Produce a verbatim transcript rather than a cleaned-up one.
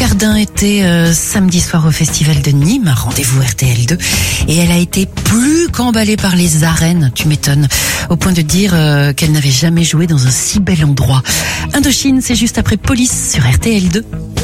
Cardin était euh, samedi soir au Festival de Nîmes, rendez-vous R T L deux, et elle a été plus qu'emballée par les arènes, tu m'étonnes, au point de dire euh, qu'elle n'avait jamais joué dans un si bel endroit. Indochine, c'est juste après Police sur R T L deux.